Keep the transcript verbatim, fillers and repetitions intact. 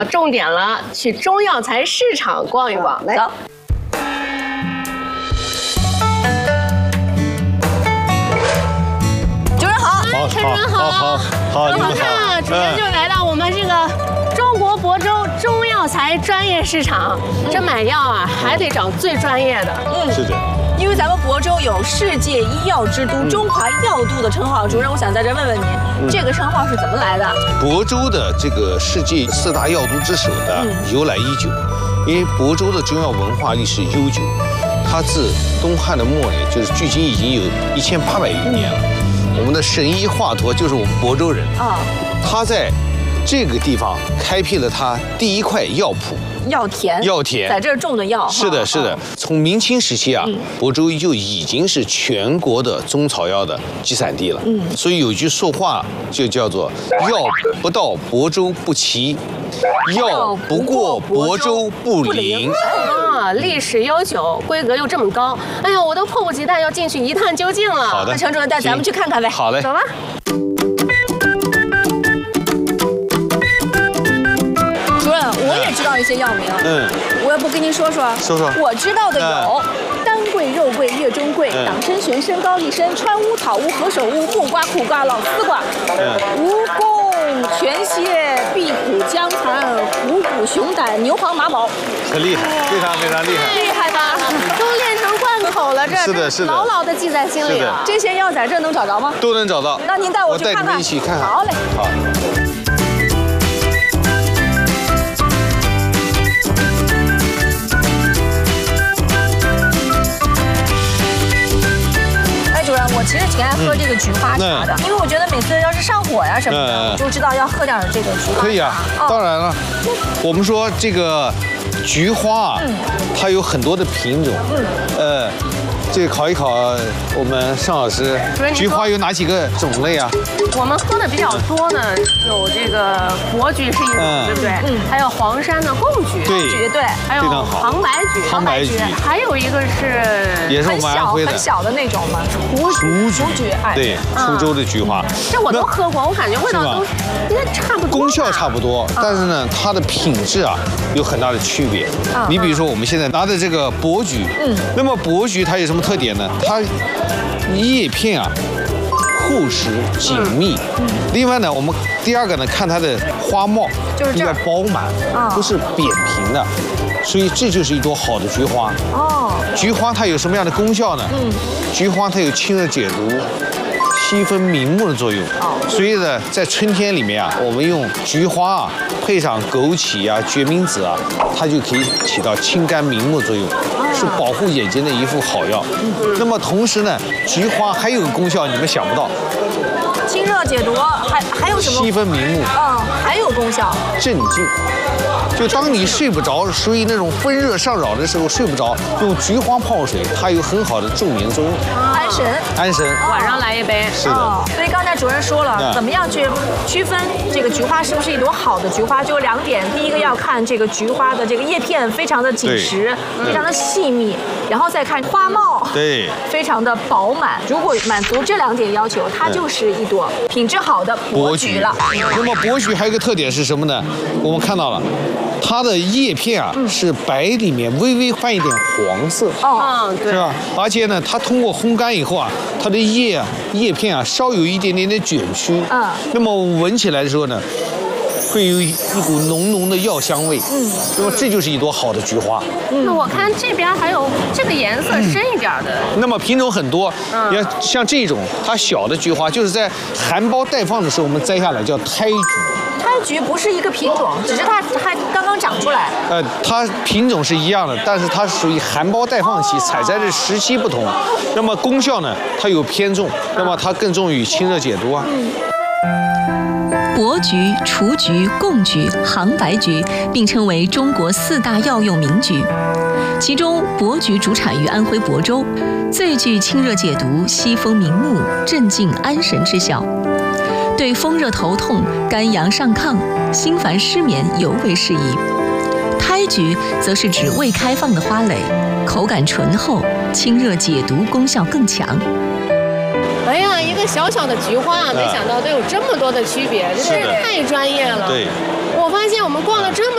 重点了，去中药材市场逛一逛，来。 好， 陈主任好， 好，好， 很好看，主任就来到我们这个中国亳州中药材专业市场。这买药啊，还得找最专业的。 嗯，是的。 因为咱们亳州有世界医药之都、中华药都的称号，主任，我想在这问问您，这个称号是怎么来的？ 亳州的这个世界四大药都之首的由来已久，因为亳州的中药文化历史悠久，它自东汉的末年，就是距今已经有一千八百余年了。 我们的神医华佗就是我们亳州人啊，他在这个地方开辟了他第一块药圃。 药田， 药田在这儿种的药。 是的，是的。从明清时期啊，亳州就已经是全国的中草药的集散地了。嗯，所以有句俗话就叫做“药不到亳州不齐，药不过亳州不灵”。 啊，历史悠久，规格又这么高，哎呀，我都迫不及待要进去一探究竟了。 好的， 那陈主任带咱们去看看呗。 好嘞， 走吧。 主任，我也知道一些药名，嗯，我要不跟您说说？ 说说。 我知道的有丹桂、肉桂、月中桂、党参、玄参、高丽参、川乌、草乌、何首乌、木瓜、苦瓜、老丝瓜、蜈蚣、全蝎、壁虎、姜蚕、虎骨、熊胆、牛黄、马宝。 很厉害，非常非常厉害， 厉害吧？ 都练成贯口了，这是的，是的， 牢牢的记在心里了。 这些药在这能找着吗？ 都能找到。 那您带我去看看。 我带你们一起看看。 好嘞。 好。 哎，主任，我其实挺爱喝这个菊花茶的，因为我觉得每次要是上火呀什么的，我就知道要喝点这个菊花茶。 可以啊，当然了，我们说这个。 菊花啊，它有很多的品种，呃，这个考一考我们尚老师，菊花有哪几个种类啊？ 我们喝的比较多的有这个珀菊是一种，对不对？嗯。还有黄山的贡菊， 对对， 还有杭白菊， 杭白菊， 还有一个是也是我们安徽的很小的那种嘛，雏菊， 雏菊，哎， 对，滁州的菊花。 这我都喝过，我感觉味道都应该差不多， 功效差不多，但是呢，它的品质啊有很大的区别。 你比如说，我们现在拿的这个珀菊，嗯，那么珀菊它有什么特点呢？它叶片啊厚实紧密，嗯，另外呢，我们第二个呢，看它的花帽应该饱满，不是扁平的，所以这就是一朵好的菊花。哦，菊花它有什么样的功效呢？嗯，菊花它有清热解毒。 祛风明目的作用，所以呢，在春天里面啊，我们用菊花啊，配上枸杞啊、决明子啊，它就可以起到清肝明目的作用，是保护眼睛的一副好药。那么同时呢，菊花还有个功效，你们想不到， 清热解毒，还还有什么？ 祛风明目。 嗯，还有功效， 镇静。 就当你睡不着，属于那种风热上扰的时候睡不着，用菊花泡水，它有很好的助眠作用， 安神。 安神。 晚上来一杯。 是的。 所以刚才主任说了，怎么样去区分这个菊花是不是一朵好的菊花？就两点，第一个要看这个菊花的这个叶片非常的紧实，非常的细密，然后再看花帽， 对， 非常的饱满。如果满足这两点要求，它就是一朵品质好的珀菊了。 那么珀菊还有一个特点是什么呢？我们看到了。 它的叶片啊是白里面微微泛一点黄色， 哦，对， 是吧？而且呢，它通过烘干以后啊，它的叶啊叶片啊稍有一点点的卷曲，嗯，那么闻起来的时候呢，会有一股浓浓的药香味，嗯，那么这就是一朵好的菊花。 那我看这边还有这个颜色深一点的， 那么品种很多，你看像这种它小的菊花，就是在含苞待放的时候我们摘下来叫胎菊。 胎菊不是一个品种，只是它还刚刚长出来。 呃，它品种是一样的，但是它属于含苞待放期，采摘的时期不同。那么功效呢，它有偏重，那么它更重于清热解毒啊。 珀菊、雏菊、贡菊、杭白菊并称为中国四大药用名菊，其中珀菊主产于安徽亳州，最具清热解毒、祛风明目、镇静安神之效。 对风热头痛、肝阳上亢、心烦失眠尤为适宜。胎菊则是指未开放的花蕾，口感醇厚，清热解毒功效更强。 哎呀，一个小小的菊花啊，没想到都有这么多的区别，真是太专业了。 对， 我发现我们逛了这么